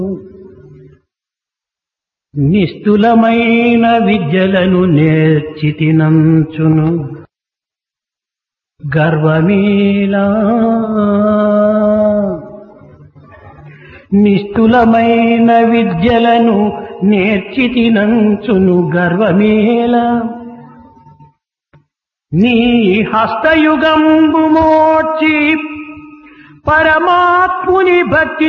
నిస్తులమైన విద్యలను నేర్చితినంచును గర్వమేలా. నిస్తులమైన విద్యలను నేర్చితినంచును గర్వమేలా. నీ హస్తయుగంబు మోర్చి పరమాత్ముని భక్తి